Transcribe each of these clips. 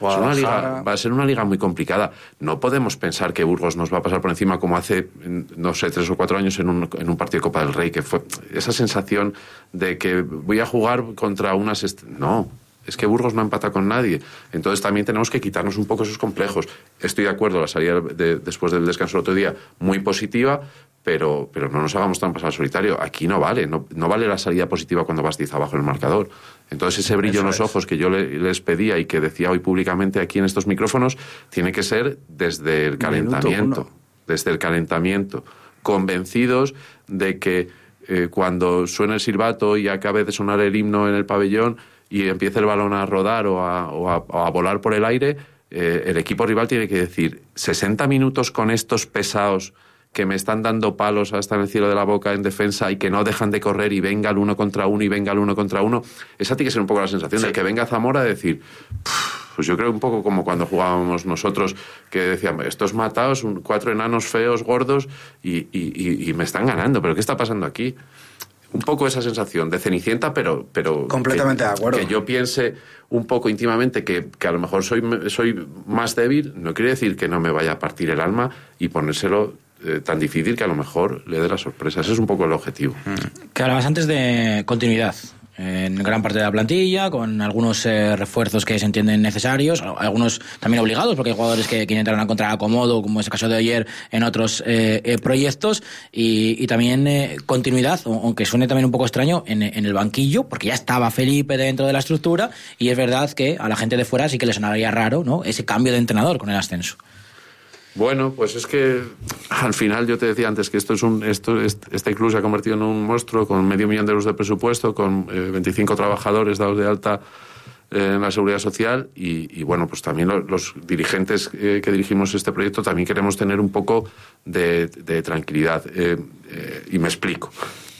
Va a ser una liga muy complicada. No podemos pensar que Burgos nos va a pasar por encima como hace, no sé, 3 o 4 años en un partido de Copa del Rey, que fue esa sensación de que voy a jugar contra unas... No, es que Burgos no empata con nadie. Entonces también tenemos que quitarnos un poco esos complejos. Estoy de acuerdo, la salida después del descanso el otro día, muy positiva, pero no nos hagamos trampas al solitario. Aquí no vale, no vale la salida positiva cuando vas 10 abajo en el marcador. Entonces ese brillo en los ojos que yo les pedía y que decía hoy públicamente aquí en estos micrófonos, tiene que ser desde el calentamiento. Desde el calentamiento. Convencidos de que cuando suene el silbato y acabe de sonar el himno en el pabellón y empiece el balón a rodar o a volar por el aire, el equipo rival tiene que decir 60 minutos con estos pesados que me están dando palos hasta en el cielo de la boca en defensa y que no dejan de correr y venga el 1 contra 1 y venga el 1 contra 1. Esa tiene que ser un poco la sensación de que venga Zamora a decir, pues yo creo un poco como cuando jugábamos nosotros, que decíamos, estos matados, 4 enanos feos, gordos y me están ganando, pero ¿qué está pasando aquí? Un poco esa sensación de Cenicienta, pero completamente de acuerdo. Que yo piense un poco íntimamente que a lo mejor soy más débil, no quiere decir que no me vaya a partir el alma y ponérselo tan difícil que a lo mejor le dé la sorpresa. Ese es un poco el objetivo. Que hablabas antes de continuidad en gran parte de la plantilla, con algunos refuerzos que se entienden necesarios, algunos también obligados, porque hay jugadores que intentan encontrar acomodo, como es el caso de ayer, en otros proyectos, y también continuidad, aunque suene también un poco extraño, en el banquillo, porque ya estaba Felipe dentro de la estructura, y es verdad que a la gente de fuera sí que le sonaría raro, ¿no?, ese cambio de entrenador con el ascenso. Bueno, pues es que al final yo te decía antes que este club se ha convertido en un monstruo con 500.000 euros de presupuesto, con 25 trabajadores dados de alta en la Seguridad Social y bueno, pues también los dirigentes que dirigimos este proyecto también queremos tener un poco de tranquilidad. Y me explico.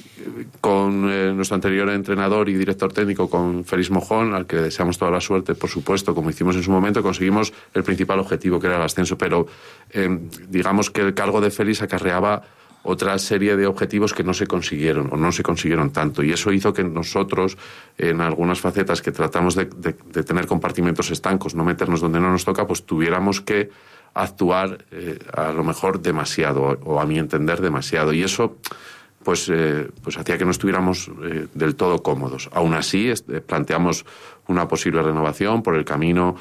Con nuestro anterior entrenador y director técnico, con Félix Mojón, al que deseamos toda la suerte, por supuesto, como hicimos en su momento, conseguimos el principal objetivo, que era el ascenso, pero digamos que el cargo de Félix acarreaba otra serie de objetivos que no se consiguieron, o no se consiguieron tanto, y eso hizo que nosotros, en algunas facetas que tratamos de tener compartimentos estancos, no meternos donde no nos toca, pues tuviéramos que actuar a lo mejor demasiado, o a mi entender demasiado, y eso pues hacía que no estuviéramos del todo cómodos. Aún así, planteamos una posible renovación por el camino.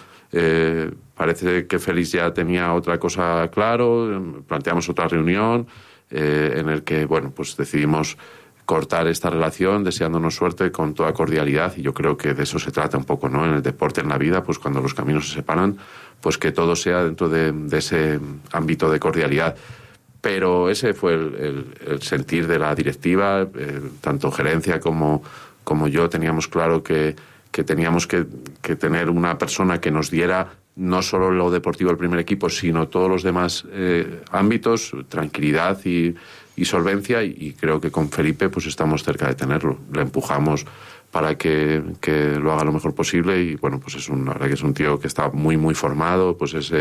Parece que Félix ya tenía otra cosa claro. Planteamos otra reunión en el que, bueno, pues decidimos cortar esta relación, deseándonos suerte con toda cordialidad, y yo creo que de eso se trata un poco, ¿no? En el deporte, en la vida, pues cuando los caminos se separan, pues que todo sea dentro de ese ámbito de cordialidad. Pero ese fue el sentir de la directiva, tanto gerencia como yo teníamos claro que teníamos que tener una persona que nos diera no solo lo deportivo del primer equipo, sino todos los demás ámbitos, tranquilidad y solvencia, y creo que con Felipe pues estamos cerca de tenerlo. Le empujamos para que lo haga lo mejor posible, y bueno, pues la verdad que es un tío que está muy muy formado, pues es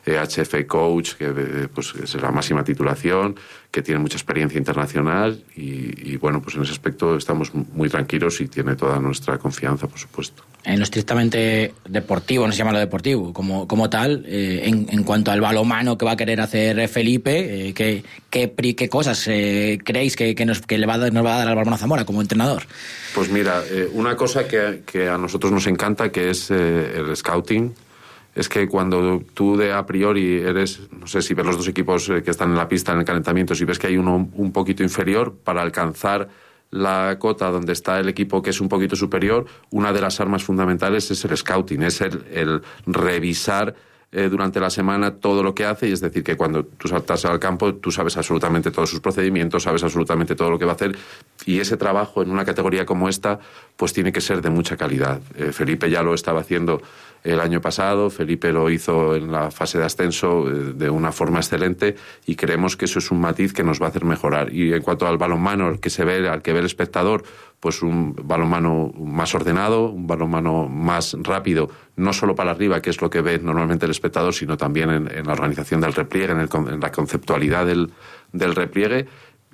HF coach, que pues es la máxima titulación, que tiene mucha experiencia internacional, y bueno, pues en ese aspecto estamos muy tranquilos y tiene toda nuestra confianza, por supuesto. En lo estrictamente deportivo, no se llama lo deportivo como tal, en cuanto al balonmano que va a querer hacer Felipe, ¿qué cosas creéis que nos va a dar al balonmano Zamora como entrenador? Pues mira, una cosa que a nosotros nos encanta, que es el scouting, es que cuando tú de a priori eres, no sé, si ves los dos equipos que están en la pista en el calentamiento, si ves que hay uno un poquito inferior, para alcanzar la cota donde está el equipo que es un poquito superior, una de las armas fundamentales es el scouting, es el revisar durante la semana todo lo que hace, y es decir, que cuando tú saltas al campo tú sabes absolutamente todos sus procedimientos, sabes absolutamente todo lo que va a hacer, y ese trabajo en una categoría como esta pues tiene que ser de mucha calidad. Felipe ya lo estaba haciendo el año pasado, Felipe lo hizo en la fase de ascenso de una forma excelente, y creemos que eso es un matiz que nos va a hacer mejorar. Y en cuanto al balonmano, al que ve el espectador, pues un balonmano más ordenado, un balonmano más rápido, no solo para arriba, que es lo que ve normalmente el espectador, sino también en la organización del repliegue, en la conceptualidad del repliegue,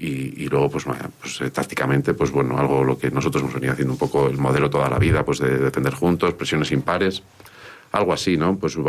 y luego pues tácticamente, pues bueno, algo lo que nosotros hemos venido haciendo un poco el modelo toda la vida, pues de defender juntos, presiones impares. algo así, ¿no? Pues